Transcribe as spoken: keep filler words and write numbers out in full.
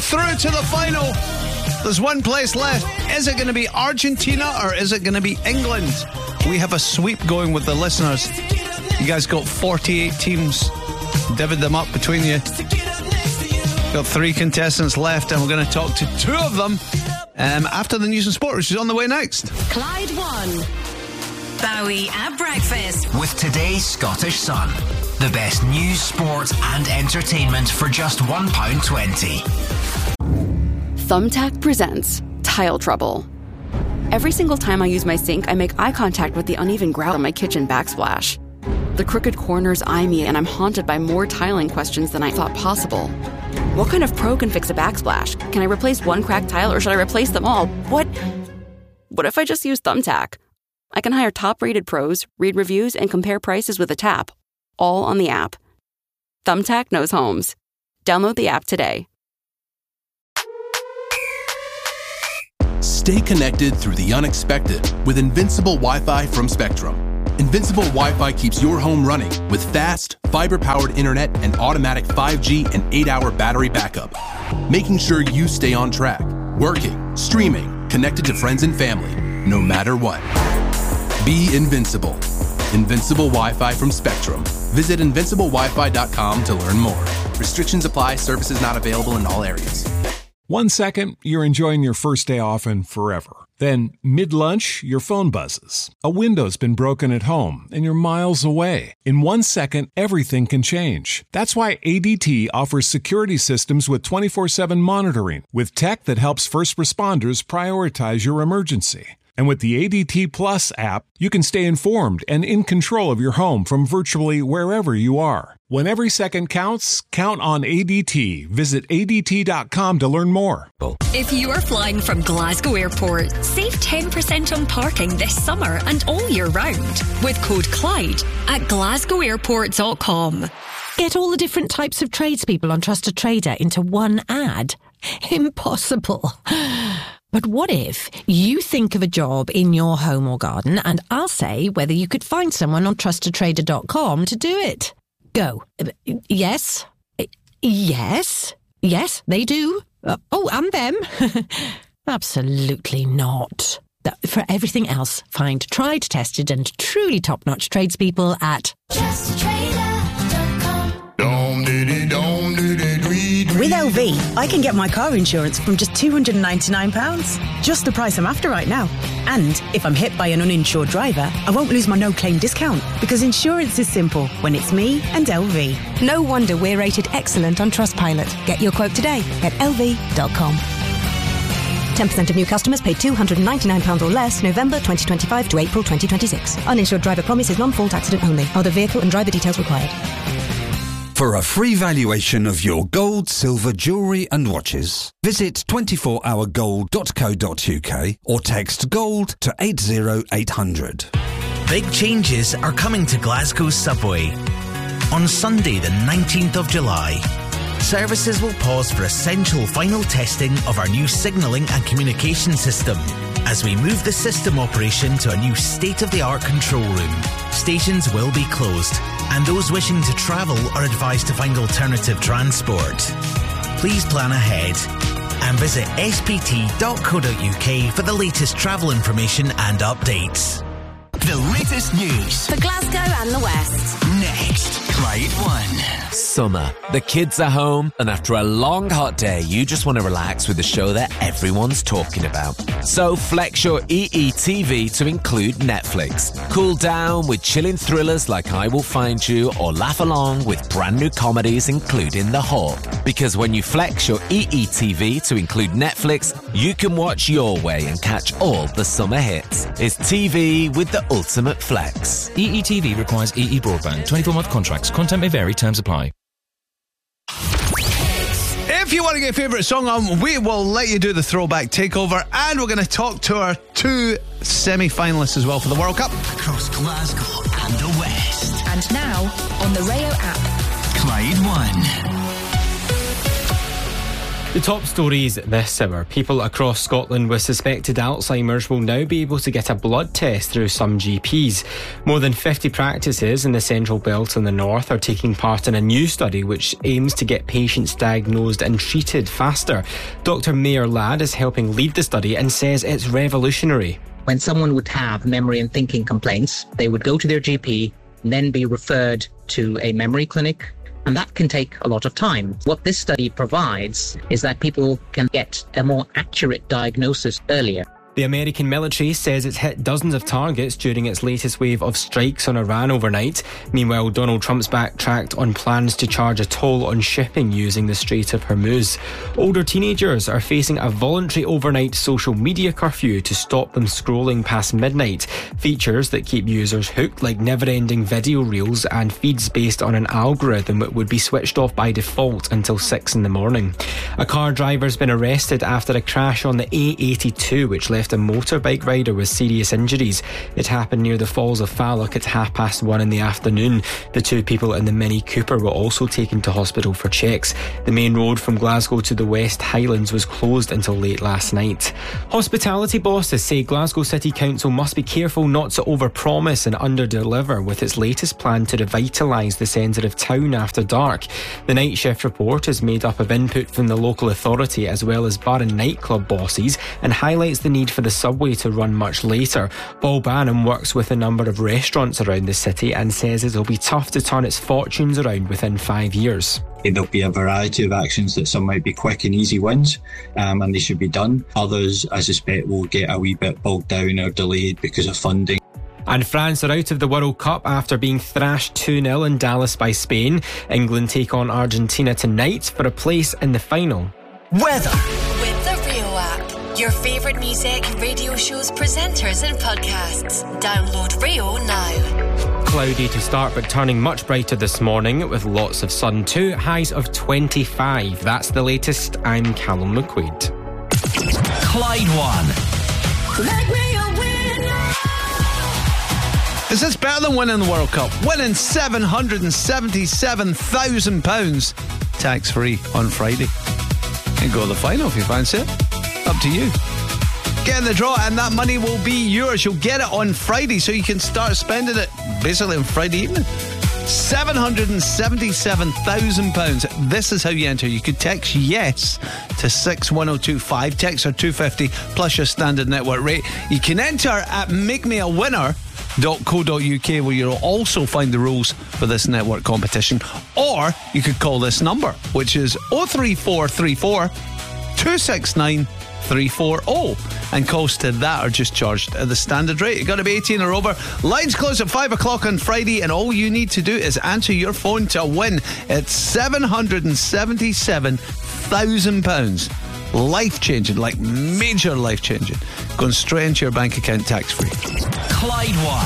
through to the final. There's one place left. Is it going to be Argentina or is it going to be England? We have a sweep going with the listeners. You guys got forty-eight teams. Divvied them up between you. Got three contestants left, and we're going to talk to two of them um, after the news and sport, which is on the way next. Clyde One. Bowie at breakfast. With today's Scottish Sun. The best news, sport and entertainment for just one pound twenty. Thumbtack presents Tile Trouble. Every single time I use my sink, I make eye contact with the uneven grout on my kitchen backsplash. The crooked corners eye me, and I'm haunted by more tiling questions than I thought possible. What kind of pro can fix a backsplash? Can I replace one cracked tile, or should I replace them all? What? What if I just use Thumbtack? I can hire top-rated pros, read reviews, and compare prices with a tap, all on the app. Thumbtack knows homes. Download the app today. Stay connected through the unexpected with Invincible Wi-Fi from Spectrum. Invincible Wi-Fi keeps your home running with fast, fiber-powered internet and automatic five G and eight-hour battery backup, making sure you stay on track, working, streaming, connected to friends and family, no matter what. Be invincible. Invincible Wi-Fi from Spectrum. Visit invincible wi fi dot com to learn more. Restrictions apply. Services not available in all areas. One second, you're enjoying your first day off and forever. Then, mid-lunch, your phone buzzes. A window's been broken at home, and you're miles away. In one second, everything can change. That's why A D T offers security systems with twenty-four seven monitoring, with tech that helps first responders prioritize your emergency. And with the A D T Plus app, you can stay informed and in control of your home from virtually wherever you are. When every second counts, count on A D T. Visit A D T dot com to learn more. If you're flying from Glasgow Airport, save ten percent on parking this summer and all year round with code Clyde at glasgow airport dot com. Get all the different types of tradespeople on Trusted Trader into one ad? Impossible. But what if you think of a job in your home or garden and I'll say whether you could find someone on trusted trader dot com to do it? Go. Yes. Yes. Yes, they do. Uh, oh, and them. Absolutely not. For everything else, find tried, tested and truly top-notch tradespeople at trusted trader dot com. With L V, I can get my car insurance from just two hundred ninety-nine pounds. Just the price I'm after right now. And if I'm hit by an uninsured driver, I won't lose my no-claim discount because insurance is simple when it's me and L V. No wonder we're rated excellent on Trustpilot. Get your quote today at L V dot com. ten percent of new customers paid two hundred ninety-nine pounds or less November twenty twenty-five to April twenty twenty-six. Uninsured driver promise is non-fault accident only. Other vehicle and driver details required. For a free valuation of your gold, silver, jewellery and watches, visit twenty-four hour gold dot co dot uk or text GOLD to eight zero eight hundred. Big changes are coming to Glasgow's subway. On Sunday the nineteenth of July, services will pause for essential final testing of our new signalling and communication system as we move the system operation to a new state-of-the-art control room. Stations will be closed, and those wishing to travel are advised to find alternative transport. Please plan ahead and visit s p t dot co dot u k for the latest travel information and updates. The latest news for Glasgow and the West. Next, Clyde One. Summer. The kids are home, and after a long hot day, you just want to relax with a show that everyone's talking about. So flex your E E T V to include Netflix. Cool down with chilling thrillers like I Will Find You, or laugh along with brand new comedies including The Hawk. Because when you flex your E E T V to include Netflix, you can watch your way and catch all the summer hits. It's T V with the ultimate flex. E E T V requires E E broadband. twenty-four month contracts. Content may vary. Terms apply. If you want to get your favourite song on, we will let you do the throwback takeover, and we're going to talk to our two semi-finalists as well for the World Cup. Across Glasgow and the West. And now, on the Rayo app. Clyde One. The top stories this hour. People across Scotland with suspected Alzheimer's will now be able to get a blood test through some G Ps. More than fifty practices in the Central Belt and the North are taking part in a new study which aims to get patients diagnosed and treated faster. Doctor Mayor Ladd is helping lead the study and says it's revolutionary. When someone would have memory and thinking complaints, they would go to their G P and then be referred to a memory clinic. And that can take a lot of time. What this study provides is that people can get a more accurate diagnosis earlier. The American military says it's hit dozens of targets during its latest wave of strikes on Iran overnight. Meanwhile, Donald Trump's backtracked on plans to charge a toll on shipping using the Strait of Hormuz. Older teenagers are facing a voluntary overnight social media curfew to stop them scrolling past midnight. Features that keep users hooked, like never-ending video reels and feeds based on an algorithm, would be switched off by default until six in the morning. A car driver's been arrested after a crash on the A eighty-two, which left a motorbike rider with serious injuries. It happened near the Falls of Falloch at half past one in the afternoon. The two people in the Mini Cooper were also taken to hospital for checks. The main road from Glasgow to the West Highlands was closed until late last night. Hospitality bosses say Glasgow City Council must be careful not to overpromise and underdeliver with its latest plan to revitalise the centre of town after dark. The night shift report is made up of input from the local authority as well as bar and nightclub bosses and highlights the need for the subway to run much later. Paul Banham works with a number of restaurants around the city and says it'll be tough to turn its fortunes around within five years. There'll be a variety of actions that some might be quick and easy wins, um, and they should be done. Others, I suspect, will get a wee bit bogged down or delayed because of funding. And France are out of the World Cup after being thrashed two nil in Dallas by Spain. England take on Argentina tonight for a place in the final. Weather. With the Rio app. Your favourite music, radio shows, presenters and podcasts. Download Rio now. Cloudy to start but turning much brighter this morning with lots of sun too. Highs of twenty-five. That's the latest. I'm Callum McQuaid. Clyde One. Make me a winner. Is this better than winning the World Cup? Winning seven hundred seventy-seven thousand pounds tax-free on Friday. And go to the final if you fancy it. Up to you. Get in the draw and that money will be yours. You'll get it on Friday so you can start spending it basically on Friday evening. seven hundred seventy-seven thousand pounds. This is how you enter. You could text yes to six one oh two five. Text are two fifty plus your standard network rate. You can enter at make me a winner dot co dot uk where you'll also find the rules for this network competition. Or you could call this number, which is oh three four three four two six nine three four oh, and calls to that are just charged at the standard rate. You've got to be eighteen or over. Lines close at five o'clock on Friday, and all you need to do is answer your phone to win. It's seven hundred seventy-seven thousand pounds. Life changing, like major life changing, going straight into your bank account tax free. Clyde One.